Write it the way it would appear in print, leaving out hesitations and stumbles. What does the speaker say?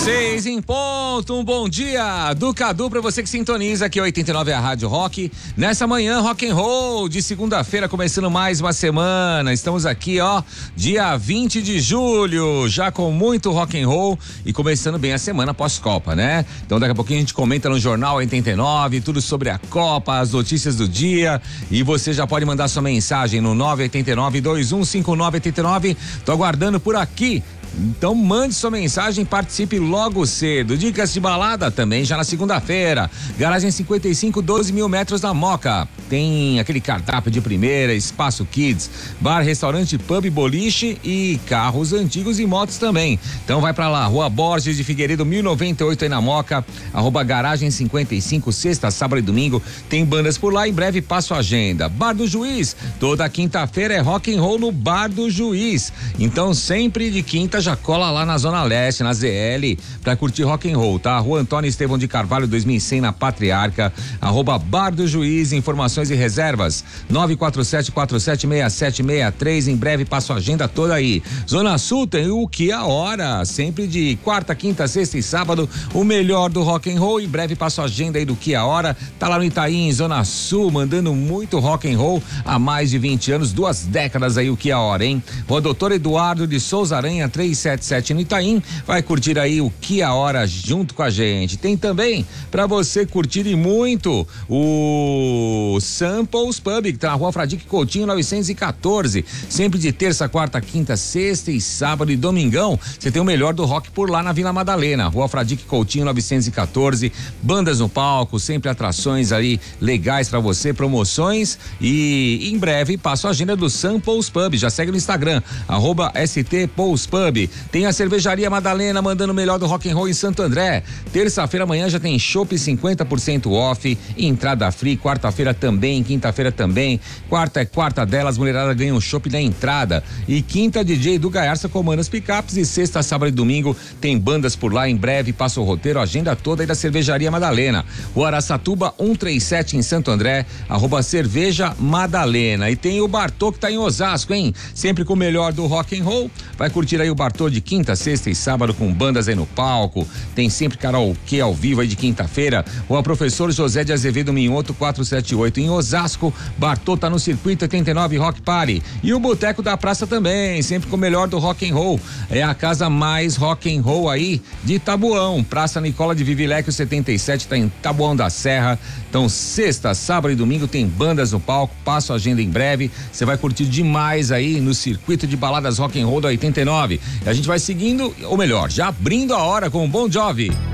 6 em ponto, um bom dia do Cadu pra você que sintoniza aqui 89 a Rádio Rock. Nessa manhã rock and roll de segunda-feira, começando mais uma semana. Estamos aqui, ó, dia 20 de julho, já com muito rock and roll e começando bem a semana pós-Copa, né? Então daqui a pouquinho a gente comenta no Jornal 89, tudo sobre a Copa, as notícias do dia, e você já pode mandar sua mensagem no 989-215989. Tô aguardando por aqui. Então mande sua mensagem, participe logo cedo. Dicas de balada também já na segunda-feira. Garagem 55, 12 mil metros na Moca. Tem aquele cardápio de primeira, espaço kids, bar, restaurante, pub, boliche e carros antigos e motos também. Então vai pra lá, Rua Borges de Figueiredo 1098 aí na Moca, @garagem 55, sexta, sábado e domingo. Tem bandas por lá, em breve passo a agenda. Bar do Juiz, toda quinta-feira é rock and roll no Bar do Juiz. Então sempre de quinta já cola lá na Zona Leste, na ZL, pra curtir rock and roll, tá? Rua Antônio Estevão de Carvalho 2100 na Patriarca, @Bar do Juiz, informações e reservas 947476763, em breve passo a agenda toda aí. Zona Sul tem o Que a Hora, sempre de quarta, quinta, sexta e sábado, o melhor do rock and roll, em breve passo a agenda aí do Que a Hora, tá lá no Itaim, Zona Sul, mandando muito rock and roll há mais de 20 anos, 2 décadas aí o Que a Hora, hein? Rua Doutor Eduardo de Souza Aranha 377 no Itaim, vai curtir aí o Que a Hora junto com a gente. Tem também pra você curtir e muito o Samples Pub, que tá na Rua Fradique Coutinho 914, sempre de terça, quarta, quinta, sexta e sábado e domingão. Você tem o melhor do rock por lá na Vila Madalena, Rua Fradique Coutinho 914, bandas no palco, sempre atrações aí legais pra você, promoções, e em breve passo a agenda do Samples Pub. Já segue no Instagram, @STPousPub. Tem a Cervejaria Madalena mandando o melhor do rock and roll em Santo André. Terça-feira amanhã já tem chopp 50% off, entrada free, quarta-feira também, quinta-feira também. Quarta é quarta delas, mulherada ganha um chopp na entrada. E quinta, DJ do Gaiarsa comanda as picapes, e sexta, sábado e domingo tem bandas por lá. Em breve passa o roteiro, a agenda toda aí da Cervejaria Madalena. Rua Araçatuba 137 em Santo André, @Cerveja Madalena. E tem o Bartô que tá em Osasco, hein? Sempre com o melhor do rock and roll. Vai curtir aí o Bartô de quinta, sexta e sábado com bandas aí no palco. Tem sempre karaokê ao vivo aí de quinta-feira. Rua Professor José de Azevedo Minhoto 478 em Osasco. Bartô tá no Circuito 89 Rock Party. E o Boteco da Praça também, sempre com o melhor do rock and roll. É a casa mais rock and roll aí de Tabuão. Praça Nicola de Vivilecchio 77, tá em Tabuão da Serra. Então sexta, sábado e domingo tem bandas no palco. Passo a agenda em breve. Você vai curtir demais aí no Circuito de Baladas Rock and Roll da 89. E a gente vai seguindo, ou melhor, já abrindo a hora com o Bon Jovi.